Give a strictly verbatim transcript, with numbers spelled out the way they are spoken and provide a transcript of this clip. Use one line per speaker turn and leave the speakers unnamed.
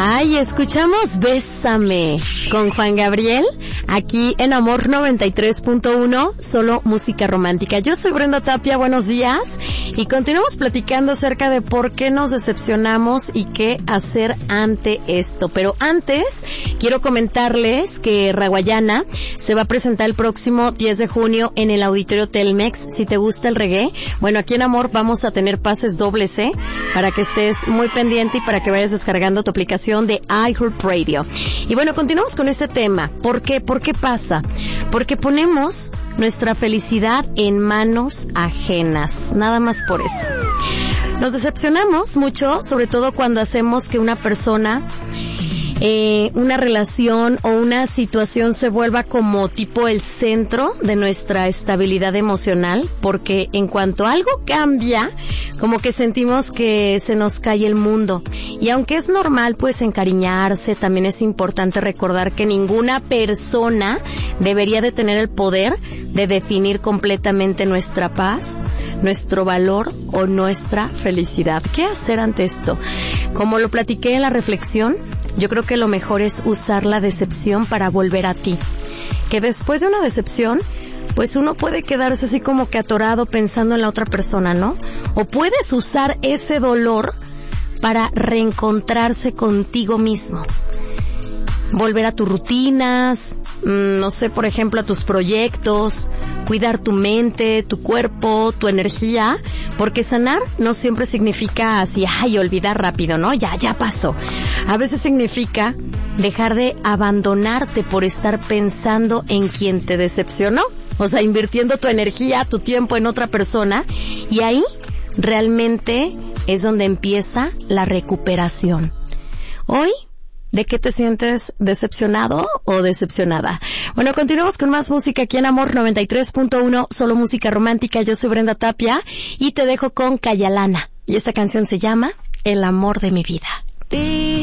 Ay, escuchamos Bésame con Juan Gabriel, aquí en Amor noventa y tres punto uno, solo música romántica. Yo soy Brenda Tapia, buenos días, y continuamos platicando acerca de por qué nos decepcionamos y qué hacer ante esto. Pero antes, quiero comentarles que Raguayana se va a presentar el próximo diez de junio en el Auditorio Telmex. Si te gusta el reggae, bueno, aquí en Amor vamos a tener pases dobles, ¿eh? Para que estés muy pendiente y para que vayas descargando tu aplicación de iHeartRadio. Y bueno, continuamos con este tema. ¿Por qué? ¿Por qué pasa? Porque ponemos nuestra felicidad en manos ajenas. Nada más por eso. Nos decepcionamos mucho, sobre todo cuando hacemos que una persona, eh, una relación o una situación se vuelva como tipo el centro de nuestra estabilidad emocional, porque en cuanto algo cambia, como que sentimos que se nos cae el mundo. Y aunque es normal pues encariñarse, también es importante recordar que ninguna persona debería de tener el poder de definir completamente nuestra paz, nuestro valor o nuestra felicidad. ¿Qué hacer ante esto? Como lo platiqué en la reflexión, yo creo que lo mejor es usar la decepción para volver a ti. Que después de una decepción, pues uno puede quedarse así como que atorado pensando en la otra persona, ¿no? O puedes usar ese dolor para reencontrarse contigo mismo. Volver a tus rutinas, no sé, por ejemplo, a tus proyectos, cuidar tu mente, tu cuerpo, tu energía, porque sanar no siempre significa así, ay, olvidar rápido, ¿no? Ya, ya pasó. A veces significa dejar de abandonarte por estar pensando en quien te decepcionó, o sea, invirtiendo tu energía, tu tiempo en otra persona, y ahí realmente es donde empieza la recuperación. Hoy, ¿de qué te sientes decepcionado o decepcionada? Bueno, continuamos con más música aquí en Amor noventa y tres punto uno, solo música romántica. Yo soy Brenda Tapia y te dejo con Cayalana. Y esta canción se llama El amor de mi vida.